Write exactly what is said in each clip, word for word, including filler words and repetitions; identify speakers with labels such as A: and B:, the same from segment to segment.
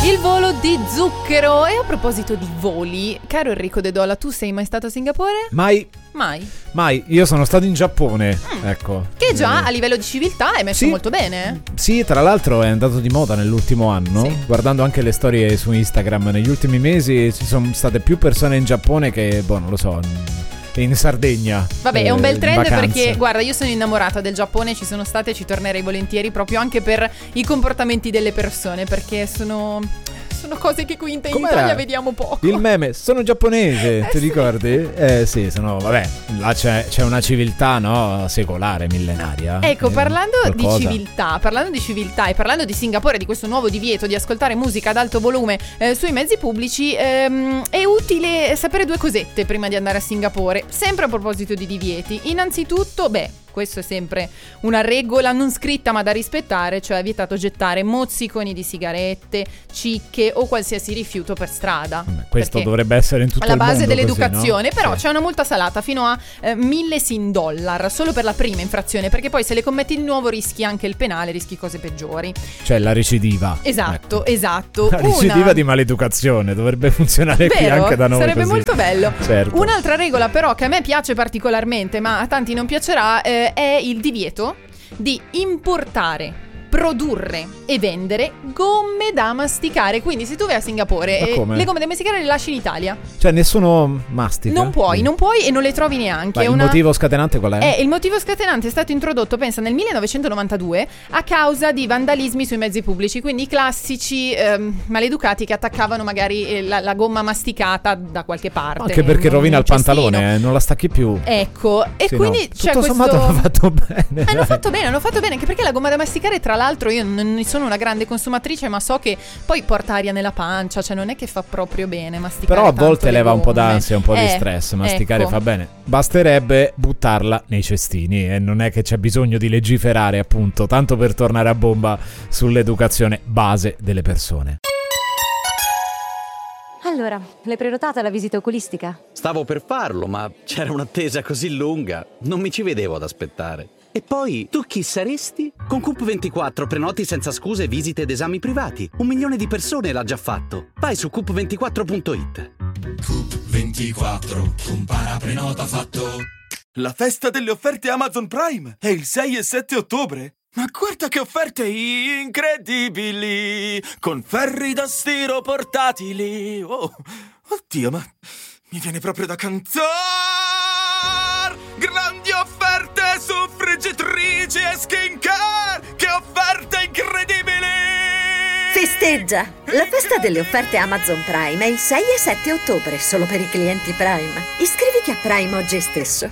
A: Il volo di zucchero. E a proposito di voli, caro Enrico De Dolla, tu sei mai stato a Singapore?
B: Mai.
A: Mai?
B: Mai. Io sono stato in Giappone, mm. ecco.
A: Che già a livello di civiltà è messo
B: sì.
A: molto bene.
B: Sì, tra l'altro è andato di moda nell'ultimo anno. Sì. Guardando anche le storie su Instagram, negli ultimi mesi ci sono state più persone in Giappone che, boh, non lo so, in Sardegna.
A: Vabbè,
B: eh,
A: è un bel trend
B: vacanza.
A: Perché, guarda, io sono innamorata del Giappone, ci sono state e ci tornerei volentieri proprio anche per i comportamenti delle persone, perché sono... sono cose che qui in
B: Com'era?
A: Italia vediamo poco.
B: Il meme, sono giapponese,
A: eh
B: ti
A: sì.
B: ricordi? Eh sì, sono, vabbè, là c'è, c'è una civiltà, no, secolare, millenaria.
A: Ecco,
B: eh,
A: parlando
B: qualcosa.
A: di civiltà, parlando di civiltà e parlando di Singapore, di questo nuovo divieto di ascoltare musica ad alto volume eh, sui mezzi pubblici, ehm, è utile sapere due cosette prima di andare a Singapore, sempre a proposito di divieti. Innanzitutto, beh, questo è sempre una regola non scritta ma da rispettare, cioè è vietato gettare mozziconi di sigarette, cicche o qualsiasi rifiuto per strada.
B: Beh, questo dovrebbe essere in tutto il mondo
A: alla base dell'educazione,
B: così, no?
A: però
B: sì.
A: c'è una multa salata fino a eh, mille sin dollar solo per la prima infrazione, perché poi se le commetti di nuovo rischi anche il penale, rischi cose peggiori.
B: Cioè la recidiva.
A: Esatto,
B: ecco.
A: esatto.
B: La recidiva
A: una...
B: di maleducazione dovrebbe funzionare
A: Vero?
B: qui anche da noi.
A: Sarebbe
B: così.
A: molto bello.
B: Certo.
A: Un'altra regola però che a me piace particolarmente, ma a tanti non piacerà, eh, è il divieto di importare, produrre e vendere gomme da masticare. Quindi se tu vai a Singapore e le gomme da masticare le lasci in Italia,
B: cioè nessuno mastica?
A: Non puoi, sì. non puoi e non le trovi neanche.
B: Ma il
A: una...
B: motivo scatenante qual è?
A: Eh, il motivo scatenante è stato introdotto, pensa, nel millenovecentonovantadue a causa di vandalismi sui mezzi pubblici, quindi i classici ehm, maleducati che attaccavano magari la, la gomma masticata da qualche parte.
B: Anche perché
A: un,
B: rovina
A: un
B: il pantalone, eh, non la stacchi più.
A: Ecco, e
B: sì,
A: quindi
B: no.
A: c'è
B: tutto
A: questo...
B: sommato hanno fatto bene.
A: Hanno fatto bene, hanno fatto bene, anche perché la gomma da masticare, tra l'altro, io non ne sono una grande consumatrice, ma so che poi porta aria nella pancia, cioè non è che fa proprio bene masticare.
B: Però a volte leva un po' d'ansia, un po'
A: eh,
B: di stress, masticare
A: ecco.
B: fa bene. Basterebbe buttarla nei cestini e non è che c'è bisogno di legiferare, appunto, tanto per tornare a bomba sull'educazione base delle persone.
C: Allora, l'hai prenotata la visita oculistica?
D: Stavo per farlo, ma c'era un'attesa così lunga, non mi ci vedevo ad aspettare. E poi, tu chi saresti? Con Coop ventiquattro prenoti senza scuse visite ed esami privati. Un milione di persone l'ha già fatto. Vai su coop ventiquattro punto it.
E: Coop ventiquattro, compara prenota fatto.
F: La festa delle offerte Amazon Prime è il sei e sette ottobre. Ma guarda che offerte incredibili! Con ferri da stiro portatili. Oh, oddio, ma mi viene proprio da cantare! Grandi offerte su friggitrici e skincare! Che offerte incredibili!
G: Festeggia! La festa delle offerte Amazon Prime è il sei e sette ottobre, solo per i clienti Prime. Iscriviti a Prime oggi stesso.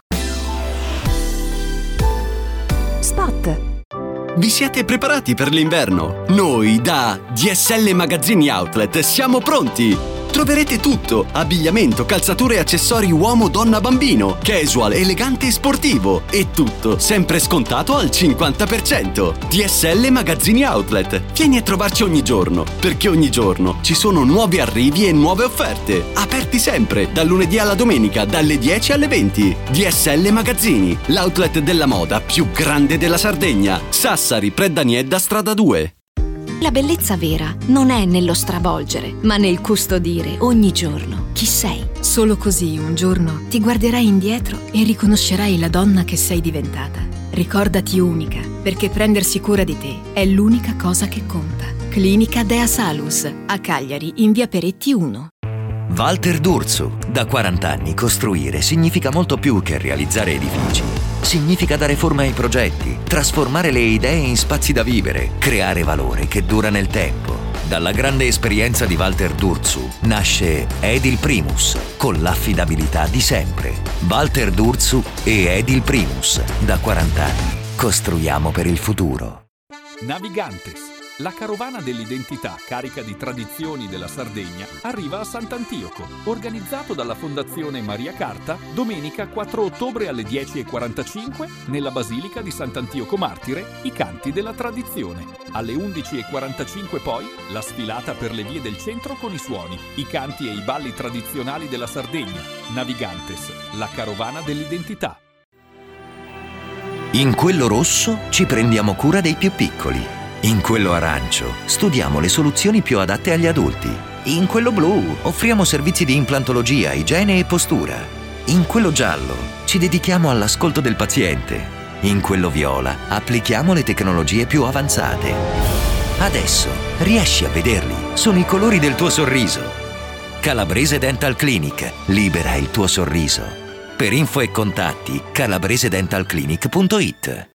C: Spot.
H: Vi siete preparati per l'inverno? Noi da D S L Magazzini Outlet siamo pronti! Troverete tutto: abbigliamento, calzature e accessori uomo, donna, bambino, casual, elegante e sportivo. E tutto sempre scontato al cinquanta per cento. D S L Magazzini Outlet. Vieni a trovarci ogni giorno, perché ogni giorno ci sono nuovi arrivi e nuove offerte. Aperti sempre, dal lunedì alla domenica, dalle dieci alle venti. D S L Magazzini, l'outlet della moda più grande della Sardegna. Sassari, Preddaniedda, strada due.
I: La bellezza vera non è nello stravolgere, ma nel custodire ogni giorno chi sei. Solo così un giorno ti guarderai indietro e riconoscerai la donna che sei diventata. Ricordati unica, perché prendersi cura di te è l'unica cosa che conta. Clinica Dea Salus, a Cagliari, in via Peretti uno.
J: Walter D'Urso. Da quaranta anni costruire significa molto più che realizzare edifici. Significa dare forma ai progetti, trasformare le idee in spazi da vivere, creare valore che dura nel tempo. Dalla grande esperienza di Walter D'Urso nasce Edil Primus, con l'affidabilità di sempre. Walter D'Urso e Edil Primus. Da quaranta anni costruiamo per il futuro.
K: Navigantes. La carovana dell'identità, carica di tradizioni della Sardegna, arriva a Sant'Antioco. Organizzato dalla Fondazione Maria Carta, domenica quattro ottobre alle dieci e quarantacinque, nella Basilica di Sant'Antioco Martire, i canti della tradizione. Alle undici e quarantacinque poi, la sfilata per le vie del centro con i suoni, i canti e i balli tradizionali della Sardegna. Navigantes, la carovana dell'identità.
J: In Quello Rosso ci prendiamo cura dei più piccoli. In quello arancio studiamo le soluzioni più adatte agli adulti. In quello blu offriamo servizi di implantologia, igiene e postura. In quello giallo ci dedichiamo all'ascolto del paziente. In quello viola applichiamo le tecnologie più avanzate. Adesso riesci a vederli, sono i colori del tuo sorriso. Calabrese Dental Clinic, libera il tuo sorriso. Per info e contatti calabrese dental clinic punto it.